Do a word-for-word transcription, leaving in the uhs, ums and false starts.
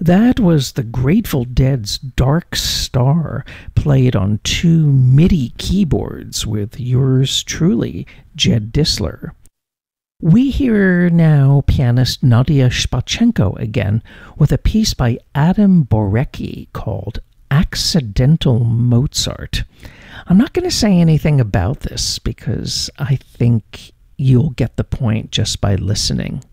That was the Grateful Dead's Dark Star, played on two MIDI keyboards with yours truly, Jed Disler. We hear now pianist Nadia Shpachenko again with a piece by Adam Borecki called Accidental Mozart. I'm not going to say anything about this because I think you'll get the point just by listening.